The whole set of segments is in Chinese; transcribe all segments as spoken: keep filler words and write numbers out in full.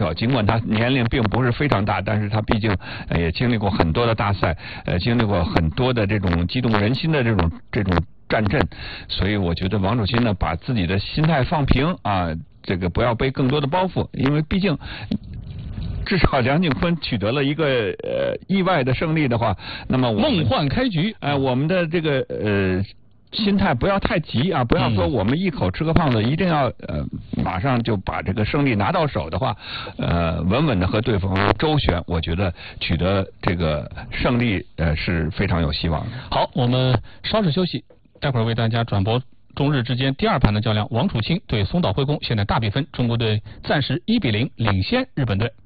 手，尽管他年龄并不是非常大，但是他毕竟也经历过很多的大赛，呃，经历过很多的这种激动人心的这种这种战阵，所以我觉得王楚钦呢，把自己的心态放平啊，这个不要背更多的包袱，因为毕竟。至少梁靖昆取得了一个呃意外的胜利的话，那么梦幻开局， 哎、呃，我们的这个呃心态不要太急啊，不要说我们一口吃个胖子，嗯、一定要呃马上就把这个胜利拿到手的话，呃稳稳的和对方周旋，我觉得取得这个胜利呃是非常有希望的。 好，我们稍事休息，待会儿为大家转播中日之间第二盘的较量，王楚钦对松岛辉功，现在大比分，中国队暂时一比零领先日本队。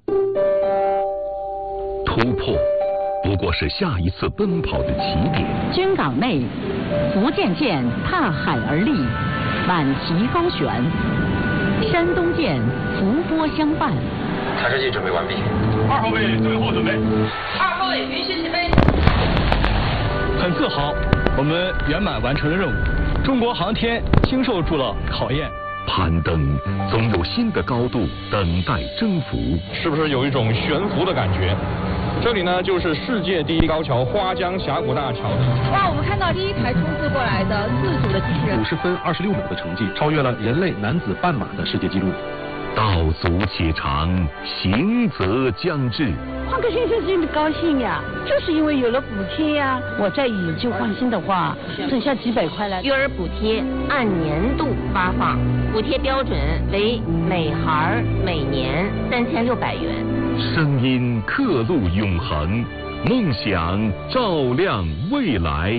突破不过是下一次奔跑的起点。 军港内，福建舰踏海而立，满旗高悬；山东舰浮波相伴。 查射器准备完毕。 二号位最后准备。 二号位允许起飞。 很自豪，我们圆满完成了任务。中国航天经受住了考验。 攀登总有新的高度等待征服， 是不是有一种悬浮的感觉？这里呢，就是世界第一高桥花江峡谷大桥。 哇，我们看到第一台冲刺过来的自主的机器人， 五十分二十六秒的成绩，超越了人类男子半马的世界纪录。 道阻且长，行则将至。 换个先生真的高兴呀，就是因为有了补贴呀。我再以旧换新的话，省下几百块来。 育儿补贴按年度发放，补贴标准为每孩每年三千六百元。 声音刻录永恒，梦想照亮未来。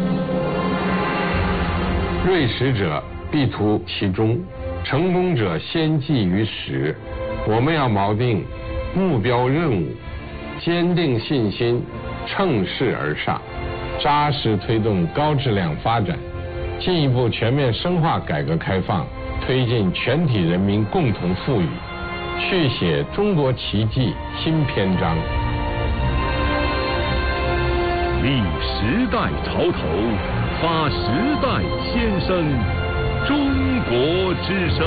锐实者必图其中，成功者先记于始。我们要锚定目标任务，坚定信心，乘势而上，扎实推动高质量发展，进一步全面深化改革开放，推进全体人民共同富裕，续写中国奇迹新篇章。 立时代潮头，发时代先声，中国之声。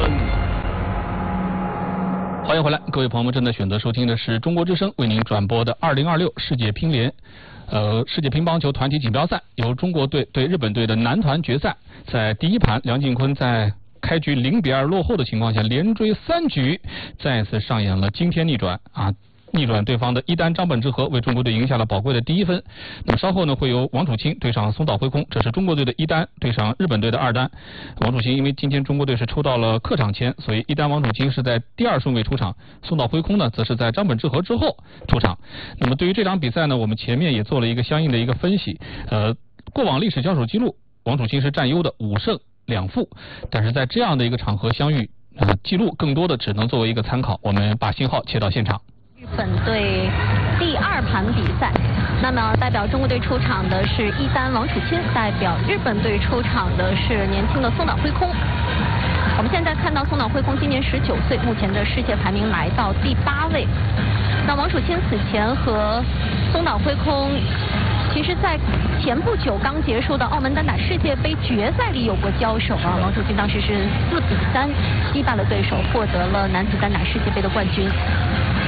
欢迎回来，各位朋友们正在选择收听的是中国之声为您转播的二零二六世界乒联呃世界乒乓球团体锦标赛，由中国队对日本队的男团决赛，在第一盘梁靖昆在开局零比二落后的情况下，连追三局，再次上演了惊天逆转啊！逆转对方的一单张本智和，为中国队赢下了宝贵的第一分。那么稍后呢，会由王楚钦对上松岛辉功，这是中国队的一单对上日本队的二单。王楚钦因为今天中国队是抽到了客场签，所以一单王楚钦是在第二顺位出场，松岛辉功呢则是在张本智和之后出场。那么对于这场比赛呢，我们前面也做了一个相应的一个分析。呃，过往历史交手记录，王楚钦是占优的五胜两负，但是在这样的一个场合相遇，呃，记录更多的只能作为一个参考。我们把信号切到现场。 日本队第二盘比赛，那么代表中国队出场的是一单王楚钦，代表日本队出场的是年轻的松岛辉空。我们现在看到松岛辉空今年十九岁，目前的世界排名来到第八位。那王楚钦此前和松岛辉空其实在前不久刚结束的澳门单打世界杯决赛里有过交手啊，王楚钦当时是四比三击败了对手，获得了男子单打世界杯的冠军。